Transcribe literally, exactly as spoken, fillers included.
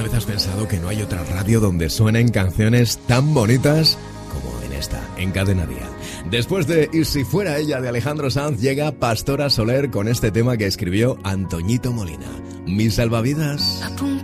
vez has pensado que no hay otra radio donde suenen canciones tan bonitas como en esta, en Cadena Dial? Después de Y si fuera ella de Alejandro Sanz, llega Pastora Soler con este tema que escribió Antoñito Molina, Mi salvavidas. A punto